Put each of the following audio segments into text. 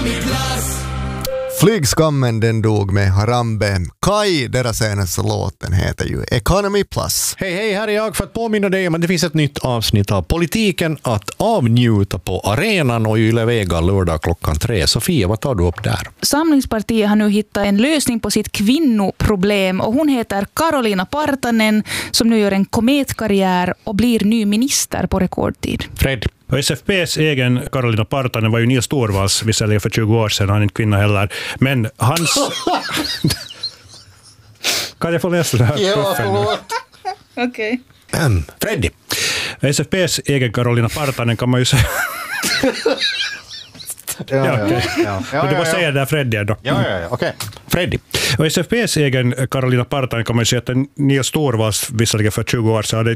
Economy-klass. Flygskammen den dog med Harambe. Kai, deras senaste låten heter ju Economy Plus. Hej, här är jag för att påminna dig om att det finns ett nytt avsnitt av Politiken att avnjuta på arenan och Yle Vega lördag 3. Sofia, vad tar du upp där? Samlingspartiet har nu hittat en lösning på sitt kvinnoproblem och hon heter Karolina Partanen som nu gör en kometkarriär och blir ny minister på rekordtid. Fred? Och SFP:s egen Karolina Partanen var ju Nils Torvalds visserligen för 20 år sedan, han är inte kvinna heller. Men hans... Kan jag få läsa det här? Ja, förlåt. Okej. Freddy? SFP:s egen Karolina Partanen kan man ju säga... Men du måste säga det där Freddy då. Ja, okej. Freddy? Och SFP:s egen Karolina Partanen kan man ju säga att Nils Torvalds visserligen för 20 år sedan...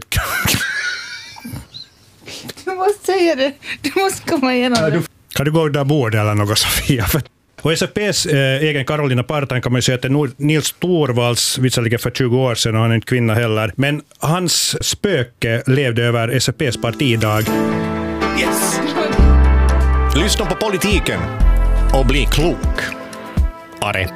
Du måste säga det. Du måste komma igenom det. Kan du gå där bordet eller något, Sofia? Och SFP:s egen Karolina Partanen kan man ju säga att det är Nils Torvalds visserligen för 20 år sedan och han är inte kvinna heller. Men hans spöke levde över SFP:s partidag. Yes. Lyssna på Politiken och bli klok. Are.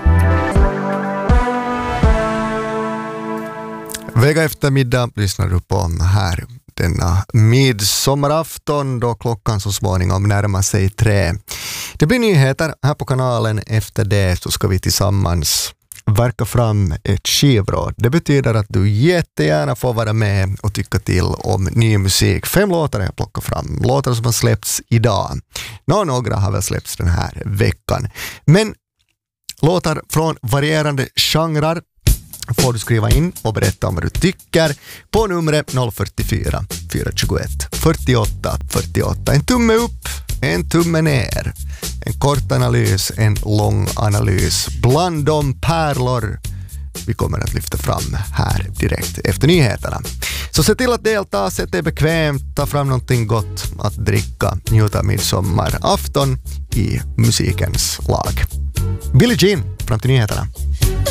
Vega eftermiddag lyssnar du på här denna midsommarafton då klockan så småningom närmar sig 3. Det blir nyheter här på kanalen. Efter det så ska vi tillsammans verka fram ett skivråd. Det betyder att du jättegärna får vara med och tycka till om ny musik. 5 låtar har jag plockat fram. Låtar som har släppts idag. Några har väl släppts den här veckan. Men låtar från varierande genrer får du skriva in och berätta om vad du tycker på numret 044 421 48 48. En tumme upp, en tumme ner. En kort analys, en lång analys. Bland de pärlor vi kommer att lyfta fram här direkt efter nyheterna. Så se till att delta, sätt dig bekvämt, ta fram någonting gott att dricka, njuta midsommarafton i musikens lag. Billie Jean fram till nyheterna.